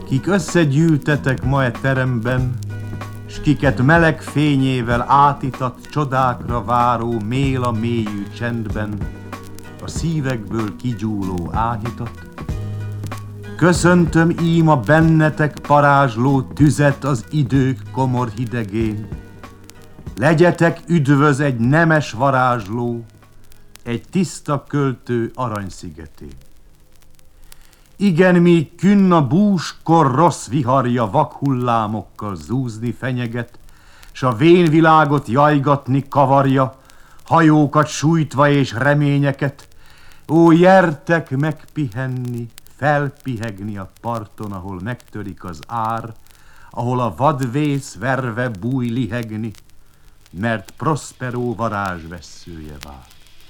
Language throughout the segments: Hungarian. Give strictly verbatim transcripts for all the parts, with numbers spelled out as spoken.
kik összegyűltetek ma e teremben, s kiket meleg fényével átitat csodákra váró méla mélyű csendben, a szívekből kigyúló áhítat. Köszöntöm ím a bennetek parázsló tüzet az idők komor hidegén. Legyetek üdvöz egy nemes varázsló, egy tiszta költő aranyszigetén. Igen, míg künn a búskor rossz viharja vakhullámokkal zúzni fenyeget, s a vén világot jajgatni kavarja, hajókat sújtva és reményeket. Ó, jertek megpihenni, felpihegni a parton, ahol megtörik az ár, ahol a vadvész verve búj lihegni, mert Prospero varázsvesszője vár.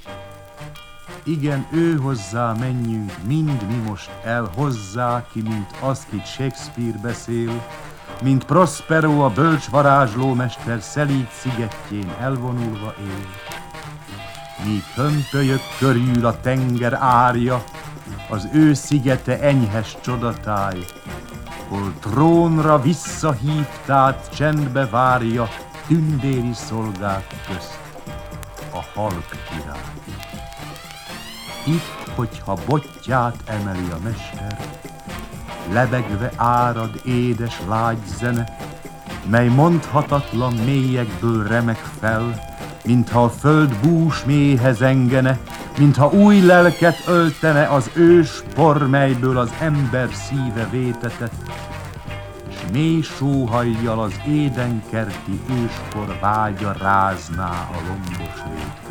Igen, ő hozzá menjünk, mind mi most el hozzá, ki, mint az, kit Shakespeare beszél, mint Prospero a bölcs varázslómester szelíd szigetjén elvonulva él. Míg hömpölyök körül a tenger árja, az ő szigete enyhes csodatáj, hol trónra visszahívtát csendbe várja tündéri szolgák közt a halk király. Itt, hogyha botját emeli a mester, lebegve árad édes lágy zene, mely mondhatatlan mélyekből remek fel, mintha a föld bús mélyhez engene, mintha új lelket öltene az ős por, melyből az ember szíve vétetett, s mély sóhajjal az édenkerti őskor vágya rázná a lombos rétet.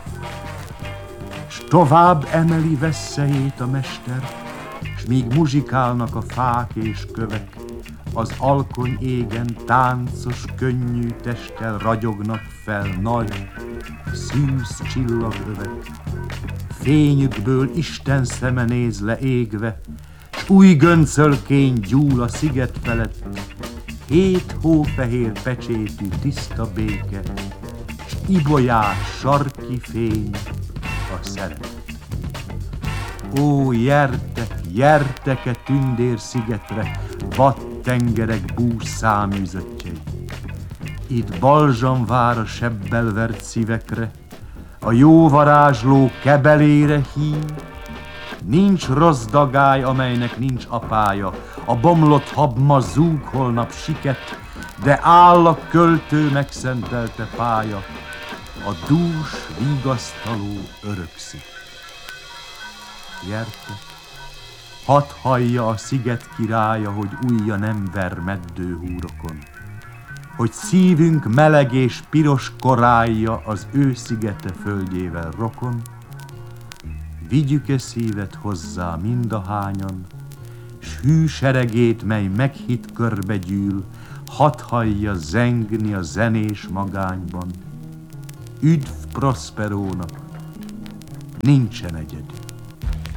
S tovább emeli vesszejét a mester, s míg muzsikálnak a fák és kövek, az alkony égen táncos, könnyű testtel ragyognak fel nagy, szűz csillagövek. Fényükből Isten szeme néz le égve, s új göncölkény gyúl a sziget felett, hét hófehér pecsétű tiszta béke, s ibolyás sarki fény a szeretet. Ó, jertek, jertek-e tündér szigetre, vad tengerek bús száműzöttjei. Itt balzsam vár a sebbel vert szívekre, a jó varázsló kebelére hív. Nincs rossz dagály, amelynek nincs apája, a bomlott habma zúg holnap siket, de áll a költő megszentelte pálya, a dús vigasztaló örökszik. Jertek, hadd hallja a sziget királya, hogy ujja nem ver meddő húrokon, hogy szívünk meleg és piros korálja az ő szigete földjével rokon. Vigyük-e szívet hozzá mindahányan, s hű seregét, mely meghitt körbe gyűl, hadd hallja zengni a zenés magányban. Üdv Prosperónak, nincsen egyedül.